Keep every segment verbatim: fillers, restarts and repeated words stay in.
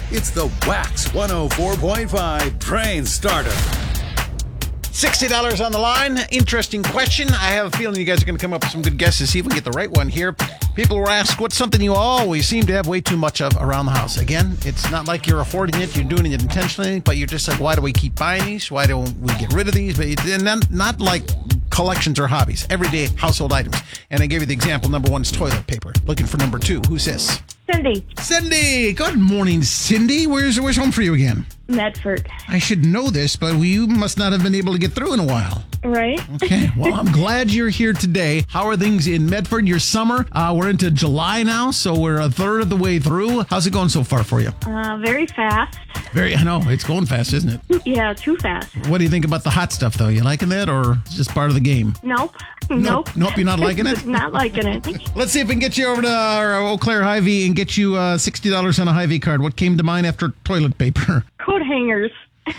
It's the Wax one oh four point five Train Starter. sixty dollars on the line. Interesting question. I have a feeling you guys are going to come up with some good guesses. See if we get the right one here. People were asked, what's something you always seem to have way too much of around the house? Again, it's not like you're hoarding it. You're doing it intentionally, but you're just like, why do we keep buying these? Why don't we get rid of these? But it's not, not like collections or hobbies. Everyday household items. And I gave you the example. Number one is toilet paper. Looking for number two. Who's this? Cindy. Cindy. Good morning, Cindy. Where's, where's home for you again? Medford. I should know this, but you must not have been able to get through in a while. Right. Okay. Well, I'm glad you're here today. How are things in Medford? Your summer? Uh, we're into July now, so we're a third of the way through. How's it going so far for you? Uh, very fast. Very. I know. It's going fast, isn't it? Yeah, too fast. What do you think about the hot stuff, though? You liking that, or it's just part of the game? Nope. Nope. Nope. You're not liking it? Not liking it. Let's see if we can get you over to our Eau Claire Hy-Vee and get you uh, sixty dollars on a Hy-Vee card. What came to mind after toilet paper? Coat hangers.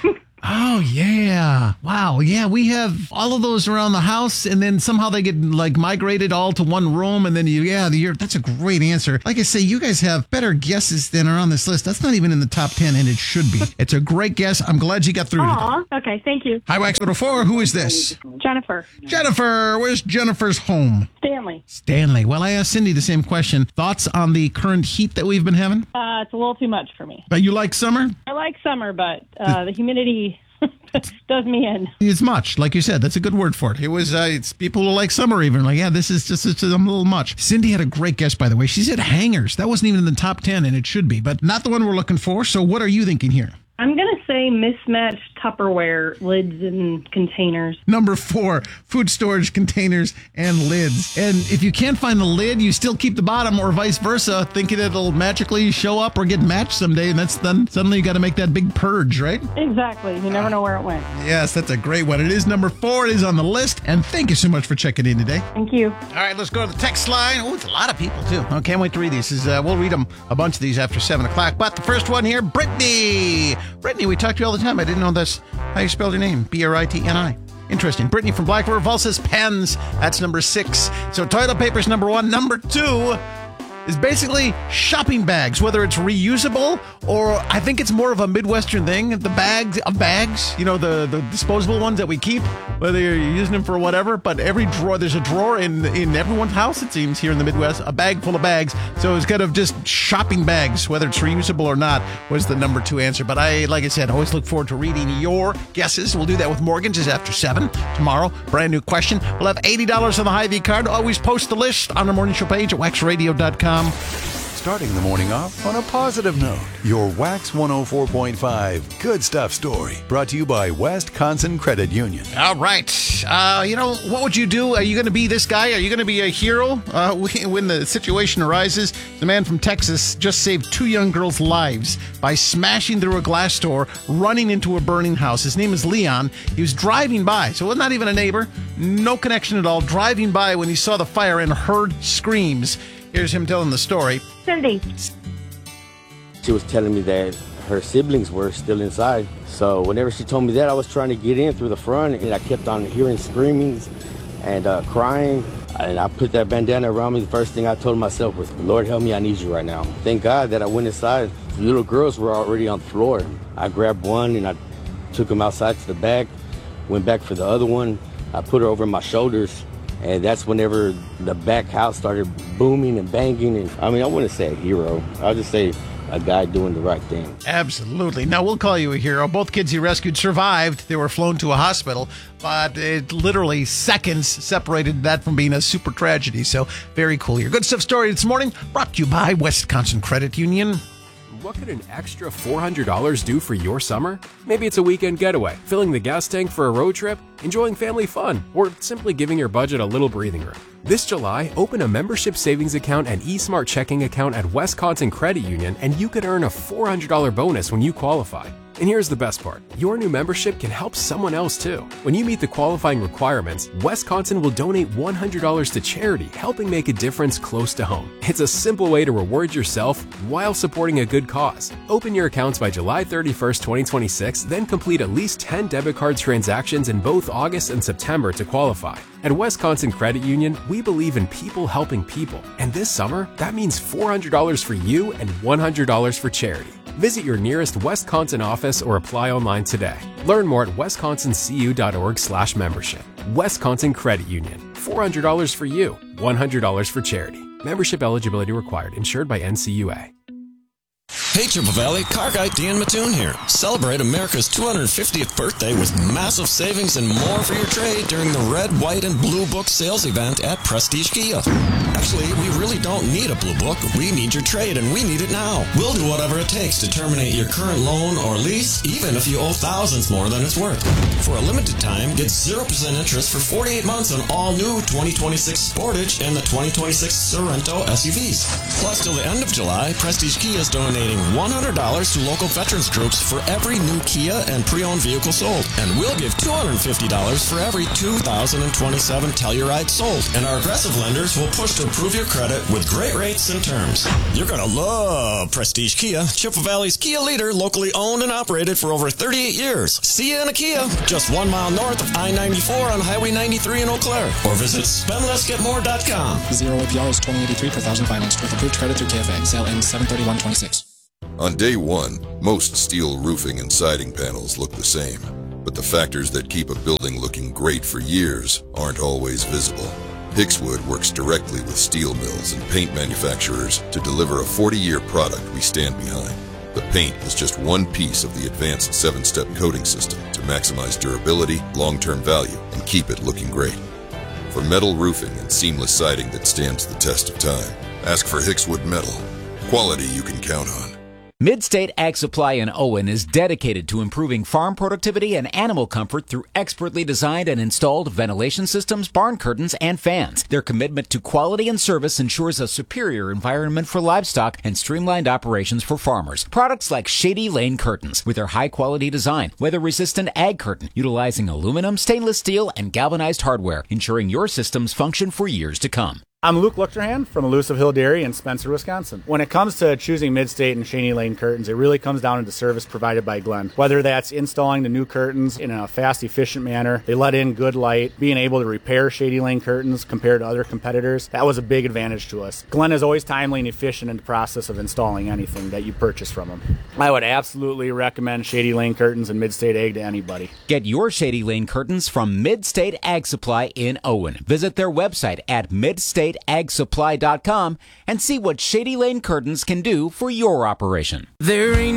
Oh, yeah. Wow. Yeah, we have all of those around the house, and then somehow they get, like, migrated all to one room, and then you, yeah, the, that's a great answer. Like I say, you guys have better guesses than are on this list. That's not even in the top ten, and it should be. It's a great guess. I'm glad you got through Aw, today. okay, thank you. Hi, Wax one oh four. Who is this? Jennifer. Jennifer. Where's Jennifer's home? Stanley. Stanley. Well, I asked Cindy the same question. Thoughts on the current heat that we've been having? Uh, it's a little too much for me. But you like summer? I like summer, but uh, the humidity does me in. It's much, like you said. That's a good word for it. It was, uh, it's people who like summer even. Like, yeah, this is just it's a little much. Cindy had a great guess, by the way. She said hangers. That wasn't even in the top ten, and it should be, but not the one we're looking for. So what are you thinking here? I'm going to say mismatched Tupperware lids and containers. Number four, food storage containers and lids. And if you can't find the lid, you still keep the bottom or vice versa, thinking it'll magically show up or get matched someday. And that's then suddenly you got to make that big purge, right? Exactly. You never know where it went. Yes, that's a great one. It is number four. It is on the list. And thank you so much for checking in today. Thank you. All right, let's go to the text line. Oh, it's a lot of people, too. I can't wait to read these. Is, uh, we'll read them, a bunch of these after seven o'clock. But the first one here, Brittany. Brittany, we talk to you all the time. I didn't know that's how you spelled your name. B R I T N I. Interesting. Brittany from Black River Falls says pens. That's number six. So toilet paper's number one. Number two is basically shopping bags, whether it's reusable or I think it's more of a Midwestern thing. The bags of bags, you know, the, the disposable ones that we keep, whether you're using them for whatever. But every drawer, there's a drawer in in everyone's house, it seems, here in the Midwest, a bag full of bags. So it's kind of just shopping bags, whether it's reusable or not, was the number two answer. But I, like I said, always look forward to reading your guesses. We'll do that with Morgan just after seven tomorrow. Brand new question. We'll have eighty dollars on the Hy-Vee card. Always post the list on our morning show page at wax radio dot com. Starting the morning off on a positive note. Your Wax one oh four point five Good Stuff story. Brought to you by Wisconsin Credit Union. All right. Uh, you know, what would you do? Are you going to be this guy? Are you going to be a hero uh, when the situation arises? The man from Texas just saved two young girls' lives by smashing through a glass door, running into a burning house. His name is Leon. He was driving by, so it was not even a neighbor, no connection at all, driving by when he saw the fire and heard screams. Here's him telling the story. Cindy. She was telling me that her siblings were still inside. So whenever she told me that, I was trying to get in through the front, and I kept on hearing screamings and uh, crying. And I put that bandana around me. The first thing I told myself was, Lord, help me, I need you right now. Thank God that I went inside. The little girls were already on the floor. I grabbed one and I took them outside to the back, went back for the other one. I put her over my shoulders. And that's whenever the back house started booming and banging. And I mean, I wouldn't say a hero. I'll just say a guy doing the right thing. Absolutely. Now, we'll call you a hero. Both kids he rescued survived. They were flown to a hospital, but it literally seconds separated that from being a super tragedy. So very cool. Your Good Stuff story this morning brought to you by Wisconsin Credit Union. What could an extra four hundred dollars do for your summer? Maybe it's a weekend getaway, filling the gas tank for a road trip, enjoying family fun, or simply giving your budget a little breathing room. This July, open a membership savings account and eSmart checking account at Wisconsin Credit Union, and you could earn a four hundred dollars bonus when you qualify. And here's the best part. Your new membership can help someone else too. When you meet the qualifying requirements, Wisconsin will donate one hundred dollars to charity, helping make a difference close to home. It's a simple way to reward yourself while supporting a good cause. Open your accounts by July thirty-first, twenty twenty-six, then complete at least ten debit card transactions in both August and September to qualify. At Wisconsin Credit Union, we believe in people helping people. And this summer, that means four hundred dollars for you and one hundred dollars for charity. Visit your nearest Wisconsin office or apply online today. Learn more at wisconsin c u dot org slash membership. Wisconsin Credit Union. four hundred dollars for you, one hundred dollars for charity. Membership eligibility required. Insured by N C U A. Hey Chippewa Valley, car guy Dan Mattoon here. Celebrate America's two hundred fiftieth birthday with massive savings and more for your trade during the red, white, and blue book sales event at Prestige Kia. Actually, we really don't need a blue book. We need your trade, and we need it now. We'll do whatever it takes to terminate your current loan or lease, even if you owe thousands more than it's worth. For a limited time, get zero percent interest for forty-eight months on all new twenty twenty-six Sportage and the twenty twenty-six Sorento S U Vs. Plus, till the end of July, Prestige Kia is donating one hundred dollars to local veterans groups for every new Kia and pre-owned vehicle sold. And we'll give two hundred fifty dollars for every two thousand twenty-seven Telluride sold. And our aggressive lenders will push to improve your credit with great rates and terms. You're going to love Prestige Kia, Chippewa Valley's Kia leader, locally owned and operated for over thirty-eight years. See you in a Kia, just one mile north of I ninety-four on Highway ninety-three in Eau Claire. Or visit spend less get more dot com. Zero A P R is twenty eighty-three per thousand financed with approved credit through K F A. Sale ends seven thirty-one twenty-six. On day one, most steel roofing and siding panels look the same, but the factors that keep a building looking great for years aren't always visible. Hickswood works directly with steel mills and paint manufacturers to deliver a forty-year product we stand behind. The paint is just one piece of the advanced seven-step coating system to maximize durability, long-term value, and keep it looking great. For metal roofing and seamless siding that stands the test of time, ask for Hickswood Metal. Quality you can count on. Midstate Ag Supply in Owen is dedicated to improving farm productivity and animal comfort through expertly designed and installed ventilation systems, barn curtains, and fans. Their commitment to quality and service ensures a superior environment for livestock and streamlined operations for farmers. Products like Shady Lane Curtains, with their high-quality design, weather-resistant ag curtain, utilizing aluminum, stainless steel, and galvanized hardware, ensuring your systems function for years to come. I'm Luke Luchterhan from Elusive Hill Dairy in Spencer, Wisconsin. When it comes to choosing Midstate and Shady Lane curtains, it really comes down to the service provided by Glenn. Whether that's installing the new curtains in a fast, efficient manner, they let in good light, being able to repair Shady Lane curtains compared to other competitors, that was a big advantage to us. Glenn is always timely and efficient in the process of installing anything that you purchase from him. I would absolutely recommend Shady Lane curtains and Midstate Ag to anybody. Get your Shady Lane curtains from Midstate Ag Supply in Owen. Visit their website at midstate ag supply dot com and see what Shady Lane Curtains can do for your operation. There ain't